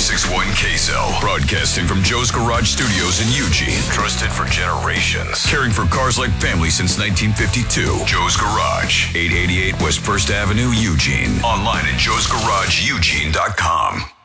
96.1 KSL. Broadcasting from Joe's Garage Studios in Eugene. Trusted for generations. Caring for cars like family since 1952. Joe's Garage. 888 West 1st Avenue, Eugene. Online at joesgarageeugene.com.